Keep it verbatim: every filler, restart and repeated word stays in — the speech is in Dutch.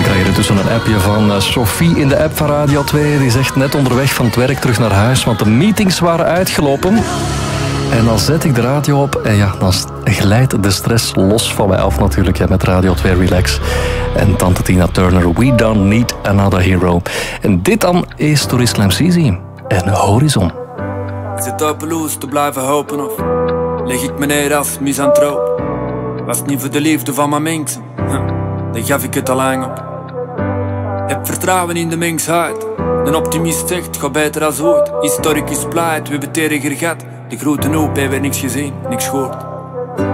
krijg je tussen een appje van uh, Sophie in de app van Radio twee. Die zegt net onderweg van het werk terug naar huis, want de meetings waren uitgelopen. En dan zet ik de radio op en ja, dan glijdt de stress los van mij af natuurlijk, ja, met Radio twee Relax. En tante Tina Turner, We Don't Need Another Hero. En dit dan is Tourist Slam Sisi en Horizon. Zit hopeloos te blijven hopen of leg ik me neer als misantroop? Was het niet voor de liefde van mijn mensen, dan gaf ik het al lang op. Heb vertrouwen in de mensheid. Een optimist zegt, ga beter als ooit. Historicus pleit, we hebben het erger gehad. De grote hoop hebben niks gezien, niks gehoord.